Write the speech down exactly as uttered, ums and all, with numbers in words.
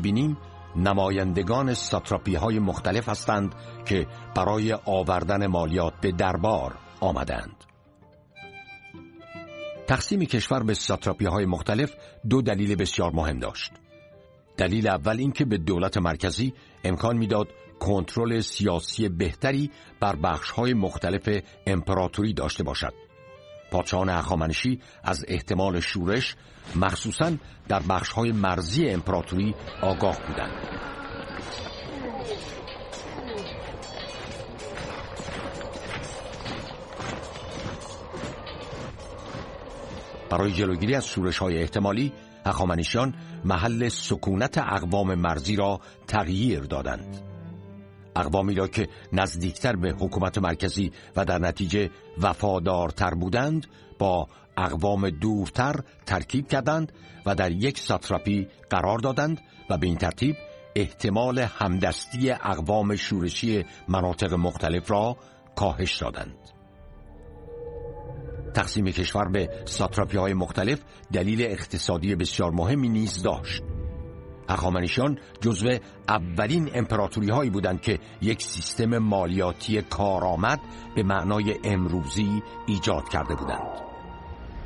می‌بینیم نمایندگان ساتراپی‌های مختلف هستند که برای آوردن مالیات به دربار آمدند. تقسیم کشور به ساتراپی‌های مختلف دو دلیل بسیار مهم داشت. دلیل اول این که به دولت مرکزی امکان میداد کنترل سیاسی بهتری بر بخش‌های مختلف امپراتوری داشته باشد. پادشاهان هخامنشی از احتمال شورش مخصوصاً در بخش‌های مرزی امپراتوری آگاه بودند. برای جلوگیری از شورش‌های احتمالی، هخامنشیان محل سکونت اقوام مرزی را تغییر دادند. اقوامی را که نزدیکتر به حکومت مرکزی و در نتیجه وفادارتر بودند با اقوام دورتر ترکیب کردند و در یک ساتراپی قرار دادند و به این ترتیب احتمال همدستی اقوام شورشی مناطق مختلف را کاهش دادند. تقسیم کشور به ساتراپی‌های مختلف دلیل اقتصادی بسیار مهمی نیز داشت. هخامنشیان جزو اولین امپراتوری‌هایی بودند که یک سیستم مالیاتی کارآمد به معنای امروزی ایجاد کرده بودند.